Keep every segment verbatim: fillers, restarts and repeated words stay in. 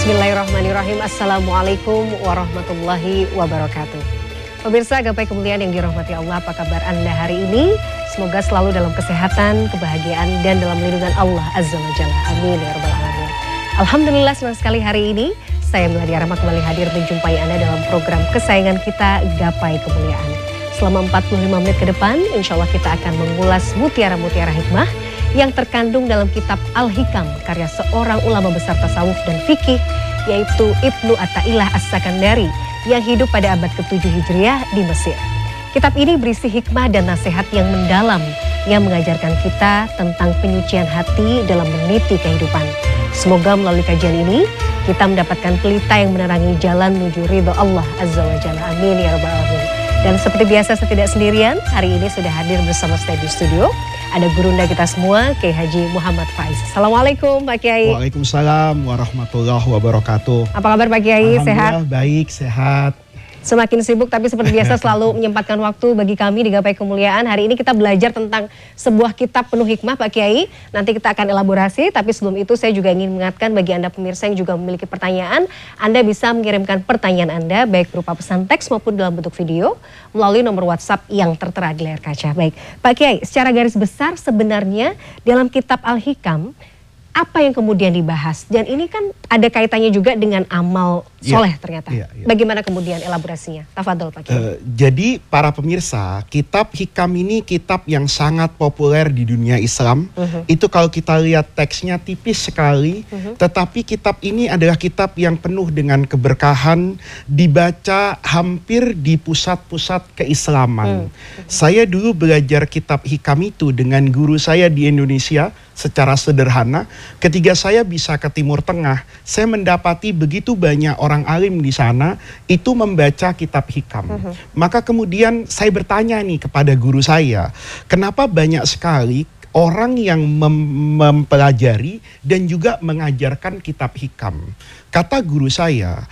Bismillahirrahmanirrahim. Assalamualaikum warahmatullahi wabarakatuh. Pemirsa Gapai Kemuliaan yang dirahmati Allah, apa kabar Anda hari ini? Semoga selalu dalam kesehatan, kebahagiaan, dan dalam lindungan Allah Azza wa Jalla. Amin ya rabbal alamin. Alhamdulillah, senang sekali hari ini saya Melody Arama kembali hadir menjumpai Anda dalam program kesayangan kita, Gapai Kemuliaan. Selama empat puluh lima menit ke depan, insya Allah kita akan mengulas mutiara-mutiara hikmah yang terkandung dalam kitab Al-Hikam karya seorang ulama besar tasawuf dan fikih, yaitu Ibnu Athaillah As-Sakandari yang hidup pada abad ketujuh Hijriah di Mesir. Kitab ini berisi hikmah dan nasihat yang mendalam yang mengajarkan kita tentang penyucian hati dalam meniti kehidupan. Semoga melalui kajian ini kita mendapatkan pelita yang menerangi jalan menuju ridho Allah Azza wa Jalla. Amin ya rabbal alamin. Dan seperti biasa saya tidak sendirian, hari ini sudah hadir bersama saya di studio. Ada gurunda kita semua, Kiai Haji Muhammad Faiz. Assalamualaikum Pak Kiai. Waalaikumsalam warahmatullahi wabarakatuh. Apa kabar Pak Kiai? Sehat? Baik, sehat. Semakin sibuk tapi seperti biasa selalu menyempatkan waktu bagi kami di Gapai Kemuliaan. Hari ini kita belajar tentang sebuah kitab penuh hikmah Pak Kiai. Nanti kita akan elaborasi, tapi sebelum itu saya juga ingin mengingatkan bagi Anda pemirsa yang juga memiliki pertanyaan. Anda bisa mengirimkan pertanyaan Anda baik berupa pesan teks maupun dalam bentuk video melalui nomor WhatsApp yang tertera di layar kaca. Baik, Pak Kiai, secara garis besar sebenarnya dalam kitab Al-Hikam apa yang kemudian dibahas? Dan ini kan ada kaitannya juga dengan amal soleh ya, ternyata. Ya, ya. Bagaimana kemudian elaborasinya? Tafadhol Pak Kiai. Uh, jadi para pemirsa, kitab Hikam ini kitab yang sangat populer di dunia Islam. Uh-huh. Itu kalau kita lihat teksnya tipis sekali. Uh-huh. Tetapi kitab ini adalah kitab yang penuh dengan keberkahan. Dibaca hampir di pusat-pusat keislaman. Uh-huh. Saya dulu belajar kitab Hikam itu dengan guru saya di Indonesia. Secara sederhana, ketika saya bisa ke Timur Tengah, saya mendapati begitu banyak orang alim di sana itu membaca kitab Hikam. Uh-huh. Maka kemudian saya bertanya nih kepada guru saya, kenapa banyak sekali orang yang mem- mempelajari dan juga mengajarkan kitab Hikam? Kata guru saya,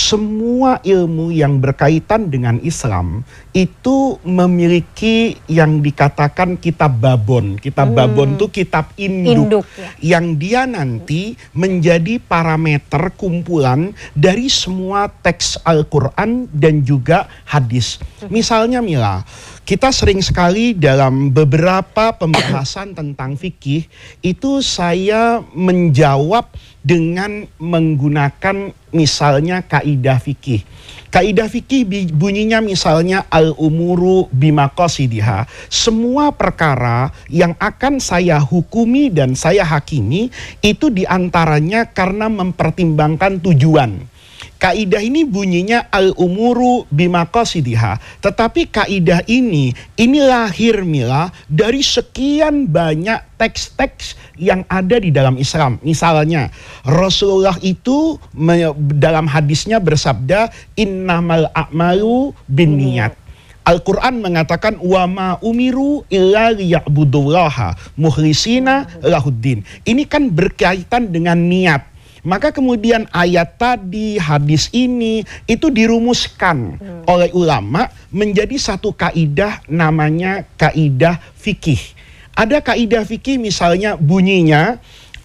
semua ilmu yang berkaitan dengan Islam itu memiliki yang dikatakan kitab babon. Kitab hmm. babon itu kitab induk, induk ya. Yang dia nanti menjadi parameter kumpulan dari semua teks Al-Quran dan juga hadis. Hmm. Misalnya Mila, kita sering sekali dalam beberapa pembahasan tentang fikih itu saya menjawab dengan menggunakan misalnya kaidah fikih. Kaidah fikih bunyinya misalnya al-umuru bimaqasidiha. Semua perkara yang akan saya hukumi dan saya hakimi itu diantaranya karena mempertimbangkan tujuan. Kaidah ini bunyinya al-umuru bimaqasidiha. Tetapi kaidah ini, ini lahir Mila dari sekian banyak teks-teks yang ada di dalam Islam. Misalnya Rasulullah itu dalam hadisnya bersabda innamal a'malu binniyat. Al-Quran mengatakan wa ma umiru illa liya'budullaha mukhlisina lahuddin. Ini kan berkaitan dengan niat. Maka kemudian ayat tadi, hadis ini itu dirumuskan hmm. oleh ulama menjadi satu kaidah namanya kaidah fikih. Ada kaidah fikih misalnya bunyinya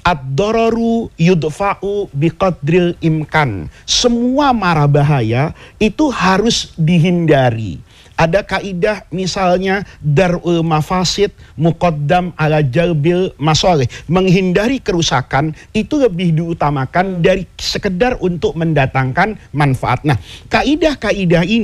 ad-dararu yudfa'u biqadril imkan. Semua mara bahaya itu harus dihindari. Ada kaidah misalnya darul mafasid muqaddam ala jalbil masoleh. Menghindari kerusakan itu lebih diutamakan dari sekedar untuk mendatangkan manfaat. Nah, kaidah-kaidah ini